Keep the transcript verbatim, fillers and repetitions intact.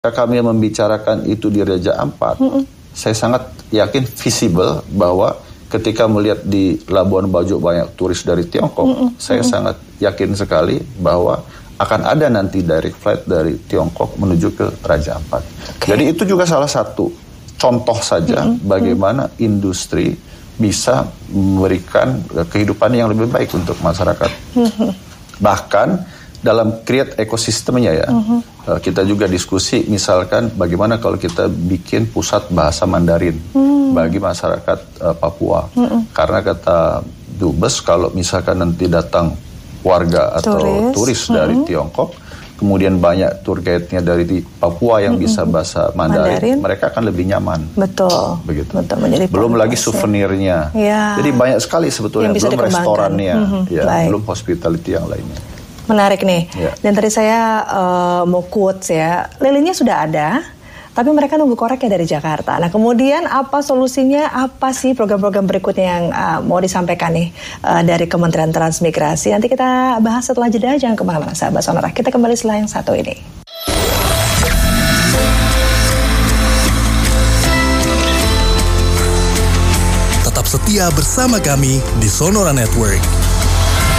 Kami membicarakan itu di Raja Ampat, mm-mm. saya sangat yakin visible bahwa ketika melihat di Labuan Bajo banyak turis dari Tiongkok, mm-mm. saya mm-mm. sangat yakin sekali bahwa akan ada nanti direct flight dari Tiongkok menuju ke Raja Ampat. Okay. Jadi itu juga salah satu contoh saja mm-hmm. bagaimana mm-hmm. industri bisa memberikan kehidupan yang lebih baik untuk masyarakat. Mm-hmm. Bahkan dalam create ekosistemnya ya, mm-hmm. kita juga diskusi misalkan bagaimana kalau kita bikin pusat bahasa Mandarin mm-hmm. bagi masyarakat uh, Papua. Mm-hmm. Karena kata Dubes kalau misalkan nanti datang warga atau turis, turis mm-hmm. dari Tiongkok, kemudian banyak tour guide-nya dari di Papua yang mm-hmm. bisa bahasa Mandarin, Mandarin, mereka akan lebih nyaman. Betul. Begitu. Betul, belum lagi souvenirnya. Ya. Jadi banyak sekali sebetulnya, belum restorannya, mm-hmm. ya, belum hospitality yang lainnya. Menarik nih. Ya. Dan tadi saya uh, mau quotes ya, lilinnya sudah ada, tapi mereka nunggu koreknya dari Jakarta. Nah kemudian apa solusinya, apa sih program-program berikutnya yang uh, mau disampaikan nih uh, dari Kementerian Transmigrasi. Nanti kita bahas setelah jeda, jangan kemana-mana sahabat Sonora. Kita kembali setelah yang satu ini. Tetap setia bersama kami di Sonora Network.